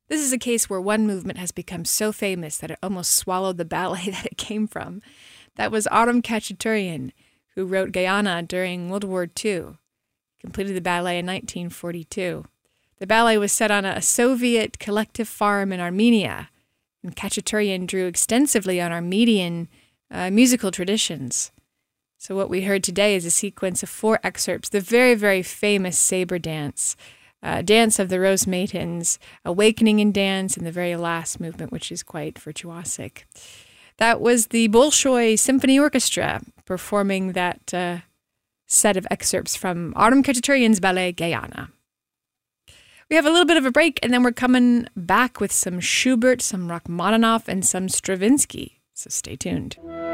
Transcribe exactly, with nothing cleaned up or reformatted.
This is a case where one movement has become so famous that it almost swallowed the ballet that it came from. That was Autumn Khachaturian, who wrote Gayana during World War Two. Completed the ballet in nineteen forty-two. The ballet was set on a Soviet collective farm in Armenia, and Khachaturian drew extensively on Armenian uh, musical traditions. So what we heard today is a sequence of four excerpts, the very, very famous Saber dance, uh, Dance of the Rose Maidens, Awakening in Dance, and the very last movement, which is quite virtuosic. That was the Bolshoi Symphony Orchestra performing that uh, set of excerpts from Autumn Khachaturian's ballet Gayana. We have a little bit of a break, and then we're coming back with some Schubert, some Rachmaninoff, and some Stravinsky. So stay tuned.